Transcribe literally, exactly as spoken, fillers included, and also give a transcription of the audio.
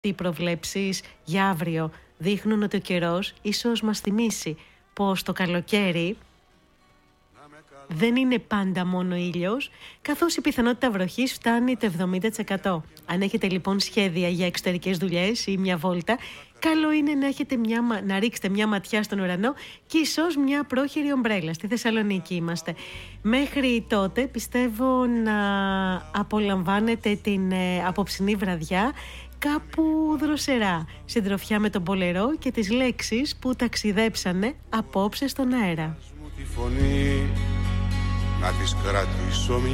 Οι προβλέψεις για αύριο δείχνουν ότι ο καιρός ίσως μας θυμίσει πως το καλοκαίρι δεν είναι πάντα μόνο ήλιος, καθώς η πιθανότητα βροχής φτάνει το εβδομήντα τοις εκατό. Αν έχετε λοιπόν σχέδια για εξωτερικές δουλειές ή μια βόλτα, καλό είναι να, έχετε μια, να ρίξετε μια ματιά στον ουρανό και ίσως μια πρόχειρη ομπρέλα. Στη Θεσσαλονίκη είμαστε. Μέχρι τότε πιστεύω να απολαμβάνετε την ε, απόψινή βραδιά κάπου δροσερά, συντροφιά με τον Πολερό και τις λέξεις που ταξιδέψανε απόψε στον αέρα. Να τις κρατήσω